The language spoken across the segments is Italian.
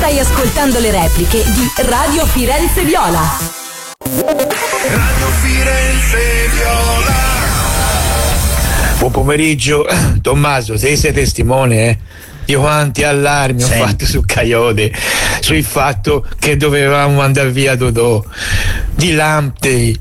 Stai ascoltando le repliche di Radio Firenze Viola. Radio Firenze Viola. Buon pomeriggio, Tommaso, sei testimone, di quanti allarmi ho fatto su Coyote, sul fatto che dovevamo mandare via Dodò, di Lamptey,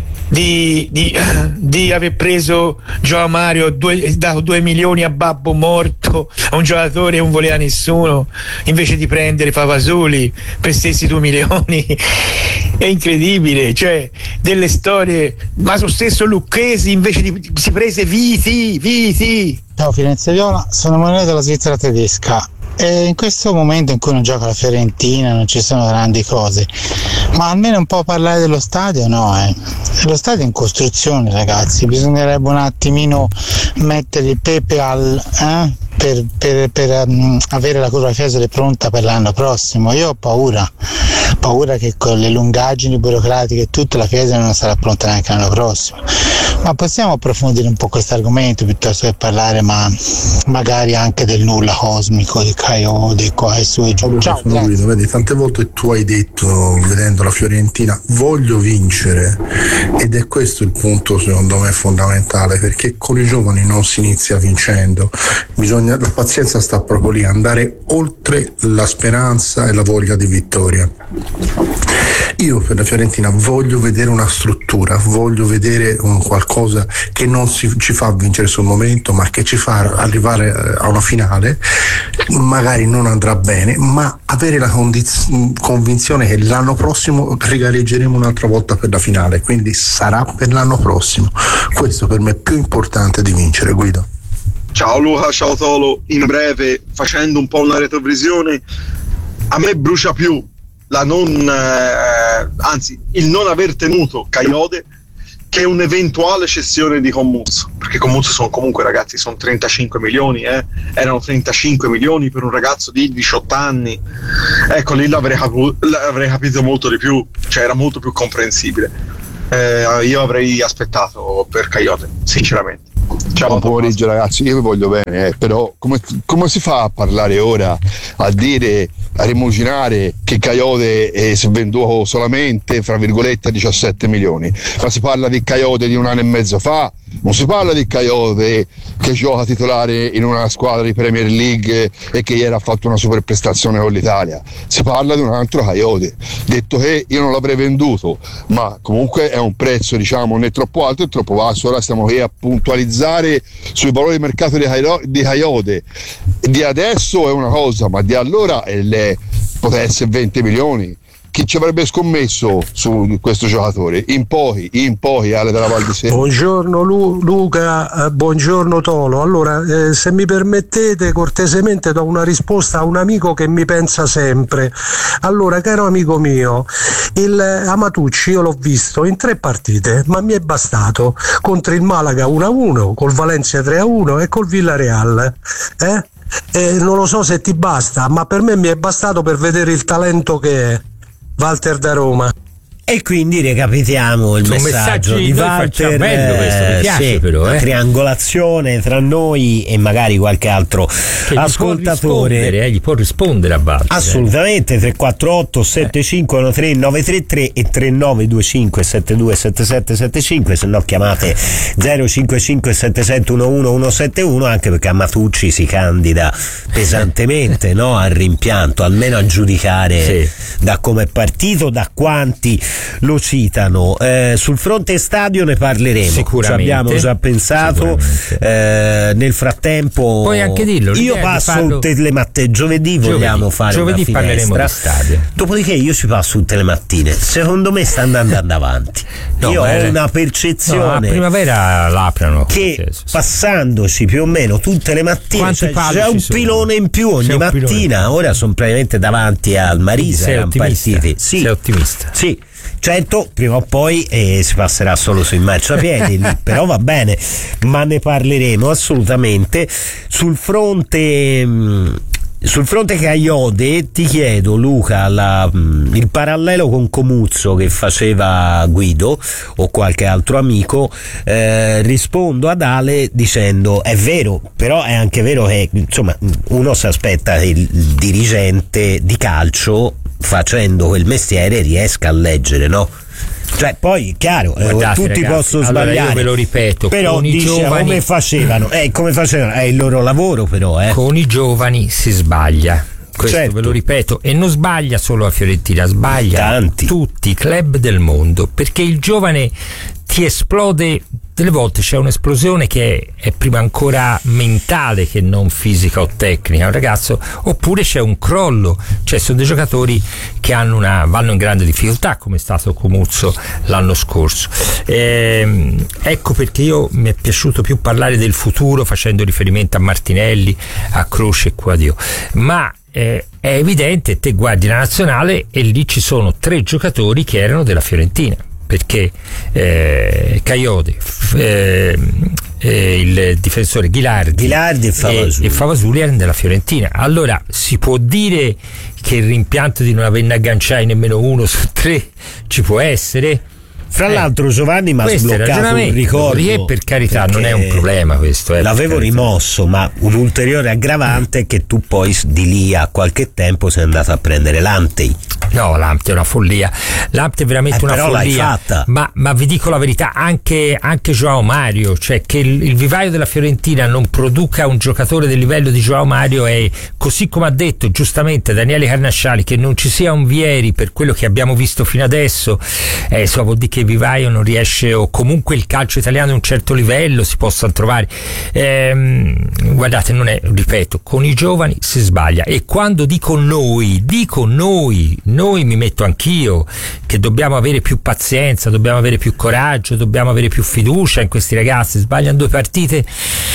di aver preso Joao Mario, dato 2 milioni a babbo morto a un giocatore e non voleva nessuno, invece di prendere Favasoli per stessi 2 milioni. È incredibile, cioè delle storie, ma lo stesso Lucchesi invece si prese Viti. Ciao Firenze Viola, sono Emanuele della Svizzera tedesca e in questo momento in cui non gioca la Fiorentina non ci sono grandi cose, ma almeno un po' parlare dello stadio, no? Lo stadio è in costruzione, ragazzi, bisognerebbe un attimino mettere il pepe per avere la curva Fiesole pronta per l'anno prossimo. Io ho paura che con le lungaggini burocratiche e tutto la Fiesole non sarà pronta neanche l'anno prossimo. Ma possiamo approfondire un po' questo argomento piuttosto che parlare magari anche del nulla cosmico di Coyote qua e su e giù. Ciao, sono Guido, vedi, tante volte tu hai detto, vedendo la Fiorentina, voglio vincere, ed è questo il punto secondo me fondamentale, perché con i giovani non si inizia vincendo, la pazienza sta proprio lì, andare oltre la speranza e la voglia di vittoria. Io per la Fiorentina voglio vedere una struttura, voglio vedere un qualcosa che non ci fa vincere sul momento, ma che ci fa arrivare a una finale. Magari non andrà bene, ma avere la convinzione che l'anno prossimo rigareggeremo un'altra volta per la finale, quindi sarà per l'anno prossimo. Questo per me è più importante di vincere, Guido. Ciao Luca, ciao Tolo. In breve, facendo un po' una retrovisione, a me brucia più il non aver tenuto Coyote che un'eventuale cessione di Commuzzo, perché Commuzzo sono comunque, ragazzi, sono 35 milioni, erano 35 milioni per un ragazzo di 18 anni, ecco lì l'avrei capito molto di più, cioè era molto più comprensibile. Io avrei aspettato per Coyote, sinceramente. Ciao, buon pomeriggio ragazzi, io vi voglio bene, però come si fa a parlare ora, a rimuginare che Coyote si è venduto solamente fra virgolette a 17 milioni, ma si parla di Coyote di un anno e mezzo fa, non si parla di Coyote che gioca titolare in una squadra di Premier League e che ieri ha fatto una super prestazione con l'Italia, si parla di un altro Coyote. Detto che io non l'avrei venduto, ma comunque è un prezzo diciamo né troppo alto né troppo basso. Ora stiamo qui a puntualizzare sui valori di mercato di Coyote, di adesso è una cosa, ma di allora poteva essere 20 milioni. Chi ci avrebbe scommesso su questo giocatore? In pochi, Ale della Val di Sena. Buongiorno Luca, buongiorno Tolo. Allora, se mi permettete, cortesemente do una risposta a un amico che mi pensa sempre. Allora, caro amico mio, il Amatucci io l'ho visto in 3 partite, ma mi è bastato. Contro il Malaga 1-1, col Valencia 3-1 e col Villarreal. Non lo so se ti basta, ma per me mi è bastato per vedere il talento che è. Walter da Roma. E quindi recapitiamo il messaggio di Walter. Bello questo, mi piace però. Triangolazione tra noi e magari qualche altro che ascoltatore. Gli può rispondere a Walter. Assolutamente, 348 7513 933 e 3925 727775, se no chiamate 055 7711 171, anche perché a Matucci si candida pesantemente no? Al rimpianto, almeno a giudicare da come è partito, da quanti lo citano. Sul fronte stadio ne parleremo, sicuramente, ci abbiamo già pensato. Nel frattempo puoi anche dirlo, io passo un telemattino giovedì vogliamo fare giovedì una parleremo di stadio, dopodiché io ci passo tutte le mattine, secondo me sta andando avanti. Io ho una percezione a primavera l'aprono che passandoci più o meno tutte le mattine c'è un pilone in più ogni mattina. Ora sono praticamente davanti al Marisa, sei ottimista? Sei ottimista? Sì, certo, prima o poi si passerà solo sui marciapiedi lì, però va bene, ma ne parleremo assolutamente. Sul fronte sul fronte Caiode ti chiedo, Luca, il parallelo con Comuzzo che faceva Guido o qualche altro amico. Rispondo ad Ale dicendo: è vero, però è anche vero che insomma uno si aspetta che il dirigente di calcio, facendo quel mestiere, riesca a leggere, no? Cioè, poi chiaro, Guardate, tutti ragazzi, possono allora sbagliare, io ve lo ripeto, però con i dice giovani, come facevano, è il loro lavoro, però con i giovani si sbaglia. Questo certo. ve lo ripeto, e non sbaglia solo la Fiorentina, sbaglia tanti, tutti i club del mondo, perché il giovane ti esplode. Delle volte c'è un'esplosione che è prima ancora mentale che non fisica o tecnica, un ragazzo, oppure c'è un crollo, cioè sono dei giocatori che vanno in grande difficoltà, come è stato Comuzzo l'anno scorso. Ecco perché mi è piaciuto più parlare del futuro facendo riferimento a Martinelli, a Croce e Quadio, ma è evidente, te guardi la nazionale e lì ci sono 3 giocatori che erano della Fiorentina, perché Caiode, il difensore Ghilardi e Favasuli erano della Fiorentina. Allora si può dire che il rimpianto di non averne agganciati nemmeno 1 su 3 ci può essere? Fra l'altro Giovanni mi ha sbloccato un ricordo, perché per carità non è un problema questo, l'avevo rimosso, ma un ulteriore aggravante è che tu poi di lì a qualche tempo sei andato a prendere Lamptey. No, Lamptey è una follia, Lamptey è veramente una però follia, l'hai fatta. Ma vi dico la verità, anche Joao Mario, cioè che il vivaio della Fiorentina non produca un giocatore del livello di Joao Mario, è così come ha detto giustamente Daniele Carnasciali, che non ci sia un Vieri per quello che abbiamo visto fino adesso, vuol dire che il vivaio non riesce, o comunque il calcio italiano è un certo livello, si possano trovare, guardate, non è, ripeto, con i giovani si sbaglia, e quando dico noi mi metto anch'io, che dobbiamo avere più pazienza, dobbiamo avere più coraggio, dobbiamo avere più fiducia in questi ragazzi. Sbagliano 2 partite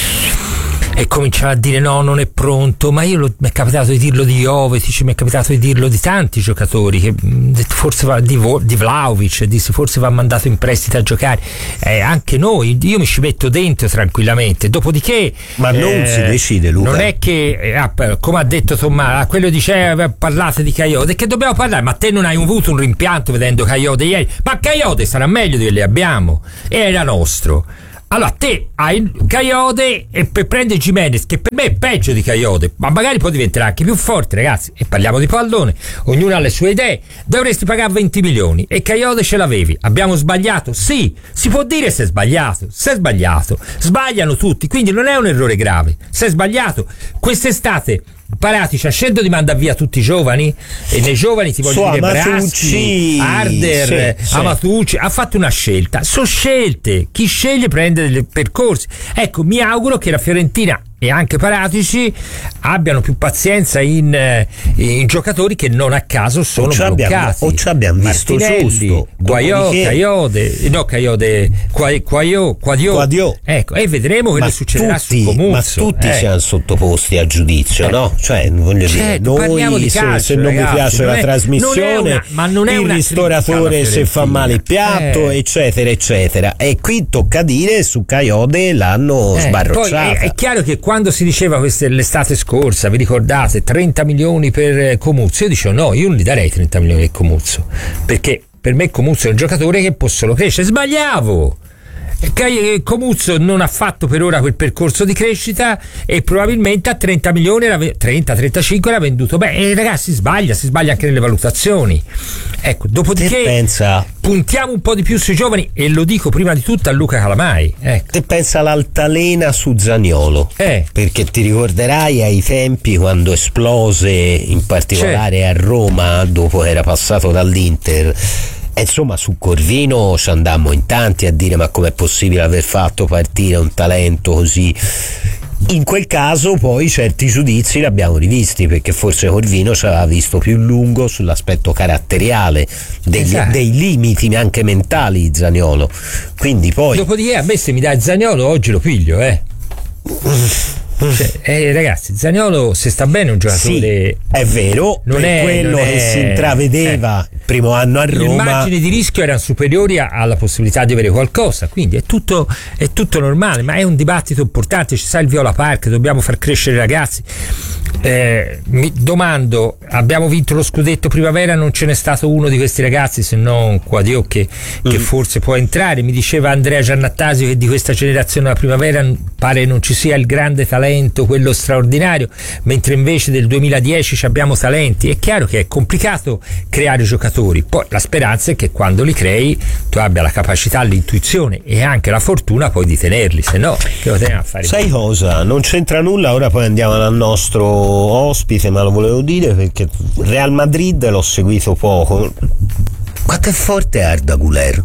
e cominciano a dire no, non è pronto, ma mi è capitato di dirlo di Jovetic, mi è capitato di dirlo di tanti giocatori, che forse di Vlahovic, forse va mandato in prestito a giocare, anche noi, io mi ci metto dentro tranquillamente, dopodiché ma non si decide, Luca, non è che come ha detto Tommaso, quello dice parlate di Caiode, che dobbiamo parlare, ma te non hai avuto un rimpianto vedendo Caiode ieri? Ma Caiode sarà meglio di quelli che abbiamo, era nostro. Allora te hai Caiode e per prendere Gimenez, che per me è peggio di Caiode, ma magari poi diventerà anche più forte, ragazzi, e parliamo di pallone, ognuno ha le sue idee. Dovresti pagare 20 milioni e Caiode ce l'avevi. Abbiamo sbagliato? Sì, si può dire se è sbagliato, sbagliano tutti, quindi non è un errore grave, se è sbagliato. Quest'estate Paratici scendo di mandare via tutti i giovani, e nei giovani ti voglio dire Braschi, Arder, Amatucci, ha fatto una scelta, sono scelte, chi sceglie prende dei percorsi. Ecco, mi auguro che la Fiorentina e anche Paratici abbiano più pazienza in giocatori che non a caso sono bloccati. O ci abbiamo visto giusto Quadio. Ecco, e vedremo che succederà su Comuzzo. Ma tutti siamo sottoposti a giudizio, no? Cioè, voglio dire, noi di calcio, se non ragazzi, mi piace la trasmissione, il ristoratore se fa male il piatto, eccetera eccetera, e qui tocca dire su Caiode l'hanno sbarrocciata. Poi è chiaro che quando si diceva l'estate scorsa, vi ricordate, 30 milioni per Comuzzo, io dicevo no, io non gli darei 30 milioni per Comuzzo, perché per me Comuzzo è un giocatore che può solo crescere. Sbagliavo, Comuzzo non ha fatto per ora quel percorso di crescita e probabilmente a 30 milioni 30-35 era venduto bene. Ragazzi, si sbaglia anche nelle valutazioni. Ecco, dopodiché puntiamo un po' di più sui giovani, e lo dico prima di tutto a Luca Calamai. Te pensa l'altalena su Zaniolo, perché ti ricorderai ai tempi quando esplose, in particolare a Roma dopo che era passato dall'Inter. Insomma, su Corvino ci andammo in tanti a dire ma com'è possibile aver fatto partire un talento così. In quel caso poi certi giudizi li abbiamo rivisti, perché forse Corvino ci aveva visto più lungo sull'aspetto caratteriale dei limiti anche mentali di Zaniolo. Quindi poi dopodiché a me se mi dai Zaniolo oggi lo piglio, ragazzi, Zaniolo se sta bene è un giocatore, è vero, non è quello che si intravedeva il primo anno a Roma, i margini di rischio erano superiori alla possibilità di avere qualcosa, quindi è tutto normale, ma è un dibattito importante. Ci sa il Viola Park, dobbiamo far crescere i ragazzi. Mi domando, abbiamo vinto lo scudetto primavera, non ce n'è stato uno di questi ragazzi, se non Quadio che forse può entrare. Mi diceva Andrea Giannattasio che di questa generazione della primavera pare non ci sia il grande talento, quello straordinario, mentre invece del 2010 abbiamo talenti. È chiaro che è complicato creare giocatori, poi la speranza è che quando li crei tu abbia la capacità, l'intuizione e anche la fortuna poi di tenerli, se no che lo teniamo a fare? Sai cosa? Non c'entra nulla, ora poi andiamo dal nostro ospite, ma lo volevo dire perché Real Madrid l'ho seguito poco. Quanto è forte Arda Güler?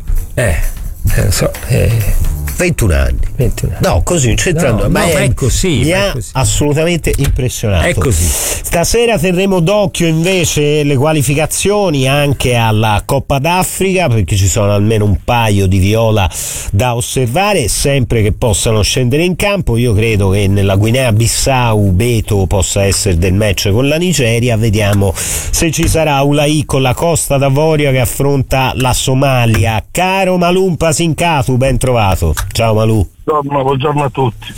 21 anni. No, così non c'entra nulla, ma è così. Mi ha assolutamente impressionato. È così. Stasera terremo d'occhio invece le qualificazioni anche alla Coppa d'Africa, perché ci sono almeno un paio di viola da osservare, sempre che possano scendere in campo. Io credo che nella Guinea-Bissau Beto possa essere del match con la Nigeria. Vediamo se ci sarà Ulai con la Costa d'Avorio che affronta la Somalia. Caro Malumpa Sincatu, ben trovato. Ciao Malù. Buongiorno a tutti.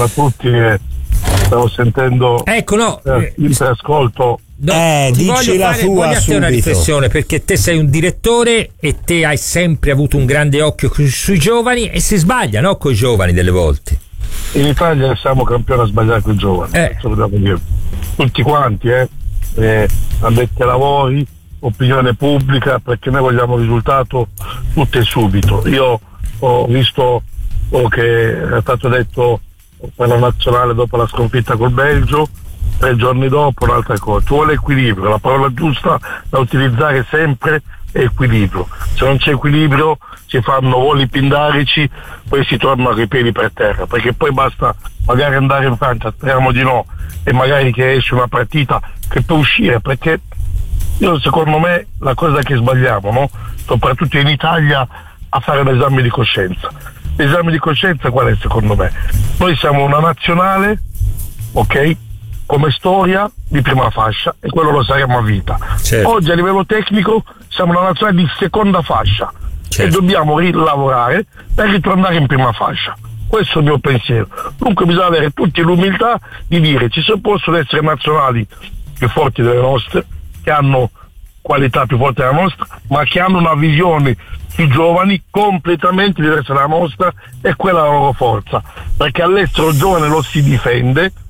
Stavo sentendo il ascolto. Dici la tua voglio a te una riflessione, perché te sei un direttore e te hai sempre avuto un grande occhio sui giovani e si sbaglia, no? Con i giovani delle volte. In Italia siamo campioni a sbagliare con i giovani. Tutti quanti, addetti ai lavori, opinione pubblica, perché noi vogliamo il risultato tutto e subito. Io ho visto che è stato detto per la nazionale dopo la sconfitta col Belgio, 3 giorni dopo un'altra cosa. Ci vuole equilibrio, la parola giusta da utilizzare sempre è equilibrio. Se non c'è equilibrio si fanno voli pindarici, poi si tornano coi piedi per terra, perché poi basta magari andare in Francia, speriamo di no, e magari che esce una partita che può uscire, perché secondo me la cosa che sbagliamo, no? Soprattutto in Italia, a fare un esame di coscienza. L'esame di coscienza qual è secondo me? Noi siamo una nazionale, ok, come storia di prima fascia, e quello lo saremo a vita. Certo. Oggi a livello tecnico siamo una nazionale di seconda fascia, certo, e dobbiamo rilavorare per ritornare in prima fascia. Questo è il mio pensiero. Dunque bisogna avere tutti l'umiltà di dire ci possono essere nazionali più forti delle nostre, che hanno qualità più forti della nostra, ma che hanno una visione più giovani completamente diversa dalla nostra, e quella è la loro forza, perché all'estero il giovane lo si difende,